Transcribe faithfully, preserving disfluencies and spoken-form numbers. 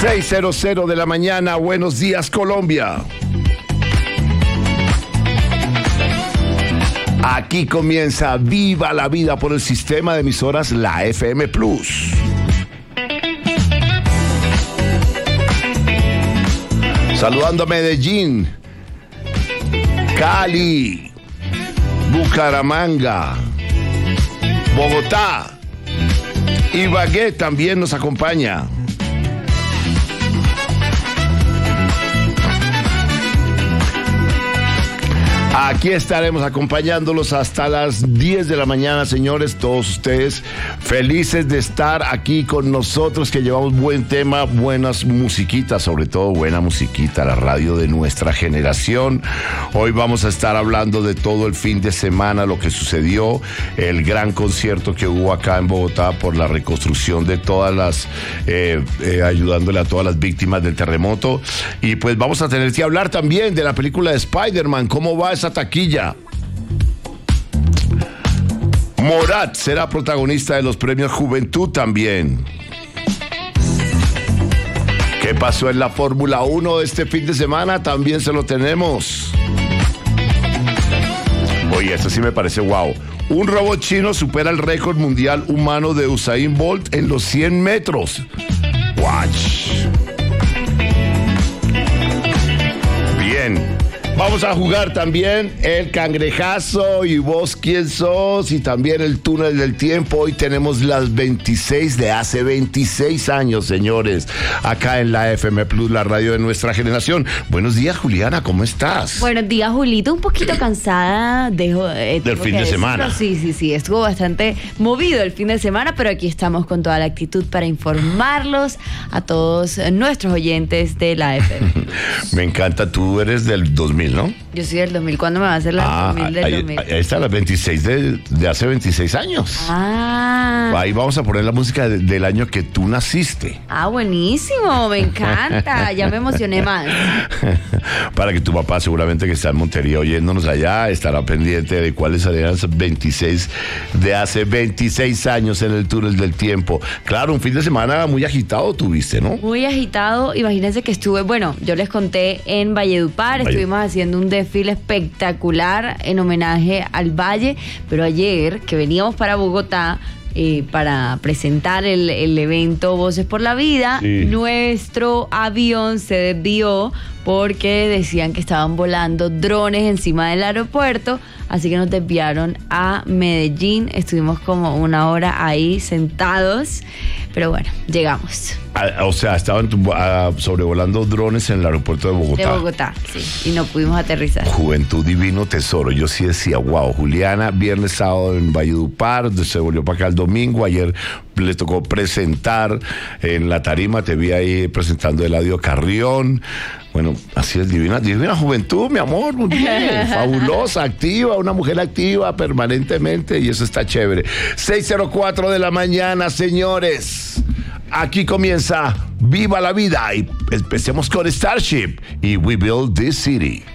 seis cero de la mañana, buenos días Colombia. Aquí comienza Viva la Vida por el sistema de emisoras La F M Plus. Saludando a Medellín, Cali, Bucaramanga, Bogotá, Ibagué también nos acompaña. Aquí estaremos acompañándolos hasta las diez de la mañana, señores, todos ustedes felices de estar aquí con nosotros, que llevamos buen tema, buenas musiquitas, sobre todo buena musiquita, la radio de nuestra generación. Hoy vamos a estar hablando de todo el fin de semana, lo que sucedió, el gran concierto que hubo acá en Bogotá por la reconstrucción de todas las, eh, eh, ayudándole a todas las víctimas del terremoto. Y pues vamos a tener que hablar también de la película de Spider-Man, cómo va esa taquilla. Morat será protagonista de los premios Juventud también. ¿Qué pasó en la Fórmula uno este fin de semana? También se lo tenemos. Oye, esto sí me parece wow. Un robot chino supera el récord mundial humano de Usain Bolt en los cien metros. Watch. Bien. Vamos a jugar también el cangrejazo y vos quién sos, y también el túnel del tiempo. Hoy tenemos las veintiséis de hace veintiséis años, señores, acá en la F M Plus, la radio de nuestra generación. Buenos días, Juliana, ¿cómo estás? Buenos días, Julito, un poquito cansada de, eh, del fin de decirlo. semana. Sí, sí, sí, estuvo bastante movido el fin de semana, pero aquí estamos con toda la actitud para informarlos a todos nuestros oyentes de la F M. Me encanta, tú eres del dos mil, ¿no? Yo soy del dos mil. ¿Cuándo me va a hacer la ah, dos mil del ahí, dos mil? Ahí está, las veintiséis de, de hace veintiséis años. Ah. Ahí vamos a poner la música de, del año que tú naciste. Ah, buenísimo, me encanta. Ya me emocioné más. Para que tu papá, seguramente que está en Montería oyéndonos allá, estará pendiente de cuáles serían esas veintiséis de hace veintiséis años en el túnel del tiempo. Claro, un fin de semana muy agitado tuviste, ¿no? Muy agitado. Imagínense que estuve, bueno, yo les conté en Valledupar, Valle. Estuvimos haciendo un desfile espectacular en homenaje al Valle, pero ayer que veníamos para Bogotá eh, para presentar el, el evento Voces por la Vida, sí. Nuestro avión se desvió porque decían que estaban volando drones encima del aeropuerto, así que nos desviaron a Medellín. Estuvimos como una hora ahí sentados, pero bueno, llegamos. O sea, estaban uh, sobrevolando drones en el aeropuerto de Bogotá. De Bogotá, sí, y no pudimos aterrizar. Juventud, divino tesoro. Yo sí decía, wow, Juliana, viernes, sábado en Valledupar, se volvió para acá el domingo, ayer le tocó presentar en la tarima, te vi ahí presentando Eladio Carrión. Bueno, así es, divina, divina juventud, mi amor, muy bien, fabulosa, activa, una mujer activa permanentemente, y eso está chévere. seis cero cuatro de la mañana, señores. Aquí comienza Viva la Vida y empecemos con Starship y We Build This City.